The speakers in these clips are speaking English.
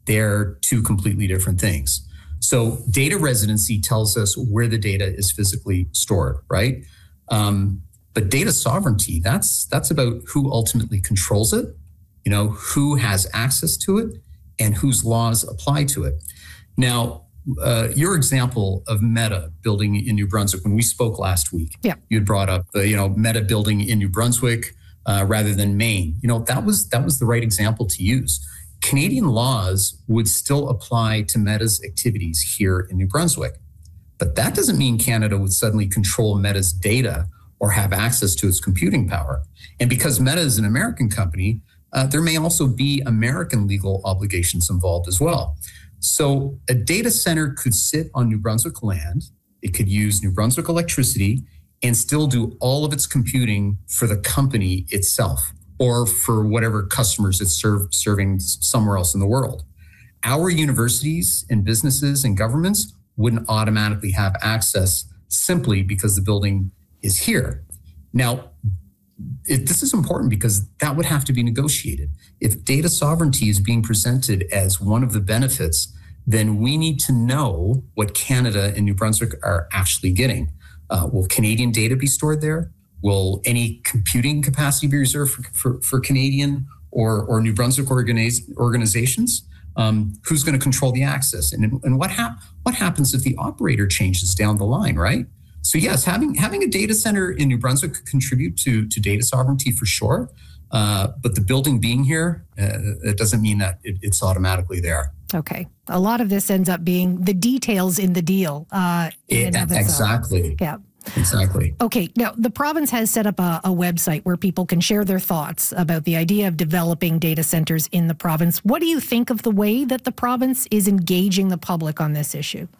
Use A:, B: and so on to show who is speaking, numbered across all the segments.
A: They're two completely different things. So data residency tells us where the data is physically stored, right? But data sovereignty, that's about who ultimately controls it, who has access to it, and whose laws apply to it. Now, your example of Meta building in New Brunswick, when we spoke last week, you had brought up Meta building in New Brunswick rather than Maine. That was the right example to use. Canadian laws would still apply to Meta's activities here in New Brunswick. But that doesn't mean Canada would suddenly control Meta's data or have access to its computing power. And because Meta is an American company, there may also be American legal obligations involved as well. So a data center could sit on New Brunswick land, it could use New Brunswick electricity, and still do all of its computing for the company itself, or for whatever customers it's serving somewhere else in the world. Our universities and businesses and governments wouldn't automatically have access simply because the building is here. Now, this is important because that would have to be negotiated. If data sovereignty is being presented as one of the benefits, then we need to know what Canada and New Brunswick are actually getting. Will Canadian data be stored there? Will any computing capacity be reserved for Canadian or New Brunswick organizations? Who's going to control the access? And what happens if the operator changes down the line, right? So yes, having a data center in New Brunswick could contribute to data sovereignty for sure. But the building being here, it doesn't mean that it's automatically there.
B: Okay. A lot of this ends up being the details in the deal.
A: Exactly.
B: Yeah.
A: Exactly.
B: Okay. Now, the province has set up a website where people can share their thoughts about the idea of developing data centers in the province. What do you think of the way that the province is engaging the public on this issue?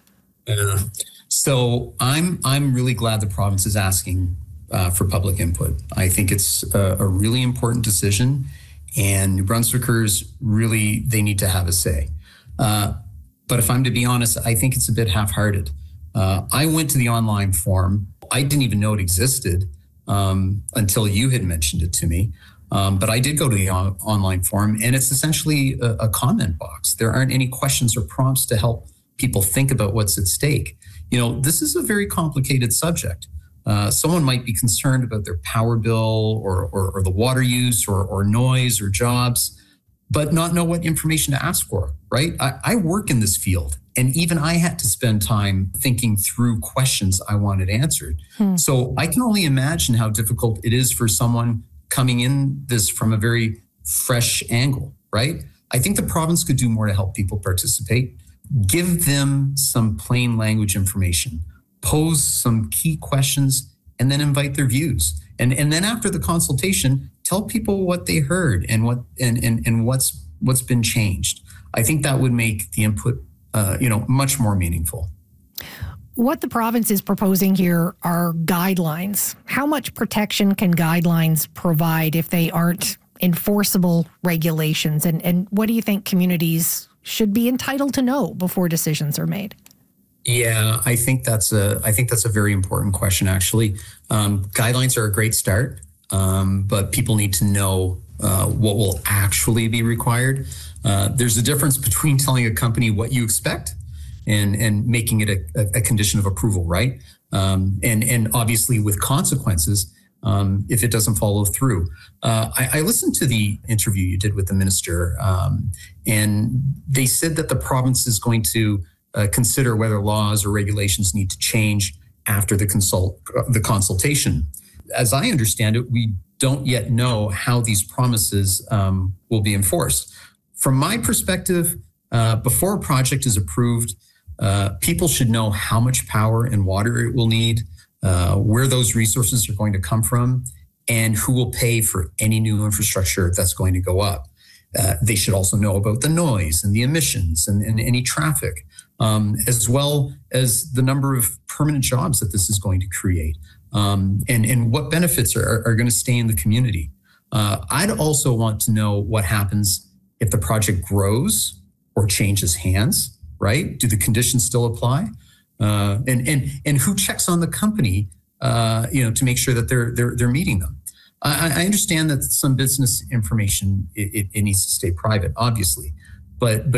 A: So I'm really glad the province is asking for public input. I think it's a really important decision, and New Brunswickers really, they need to have a say. But if I'm to be honest, I think it's a bit half-hearted. I went to the online forum. I didn't even know it existed until you had mentioned it to me. But I did go to the online forum, and it's essentially a comment box. There aren't any questions or prompts to help people think about what's at stake. This is a very complicated subject. Someone might be concerned about their power bill or the water use or noise or jobs, but not know what information to ask for, right? I work in this field, and even I had to spend time thinking through questions I wanted answered. So I can only imagine how difficult it is for someone coming in this from a very fresh angle, right? I think the province could do more to help people participate. Give them some plain language information, pose some key questions, and then invite their views. And then after the consultation, tell people what they heard and what's been changed. I think that would make the input much more meaningful.
B: What the province is proposing here are guidelines. How much protection can guidelines provide if they aren't enforceable regulations? And what do you think communities should be entitled to know before decisions are made?
A: Yeah, I think that's a very important question, actually. Guidelines are a great start, but people need to know what will actually be required. There's a difference between telling a company what you expect and making it a condition of approval, right? And obviously with consequences if it doesn't follow through. I listened to the interview you did with the minister, and they said that the province is going to consider whether laws or regulations need to change after the consultation. As I understand it, we don't yet know how these promises will be enforced. From my perspective, before a project is approved, people should know how much power and water it will need, where those resources are going to come from, and who will pay for any new infrastructure that's going to go up. They should also know about the noise and the emissions and any traffic, as well as the number of permanent jobs that this is going to create, and what benefits are going to stay in the community. I'd also want to know what happens if the project grows or changes hands, right? Do the conditions still apply? And who checks on the company, to make sure that they're meeting them? I understand that some business information, it needs to stay private, obviously, but